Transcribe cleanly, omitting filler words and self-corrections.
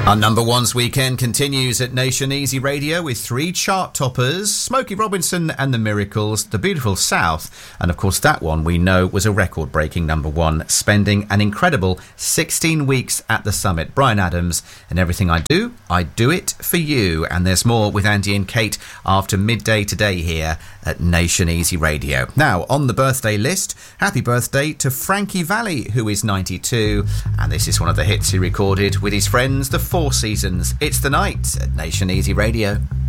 Our number one's weekend continues at Nation Easy Radio with three chart toppers: Smokey Robinson and the Miracles, The Beautiful South, and of course that one we know was a record-breaking number one, spending an incredible 16 weeks at the summit. Bryan Adams and Everything I Do It For You. And there's more with Andy and Kate after midday today here at Nation Easy Radio. Now, on the birthday list, happy birthday to Frankie Valli, who is 92, and this is one of the hits he recorded with his friends, the Four Seasons. It's the Night at Nation Easy Radio.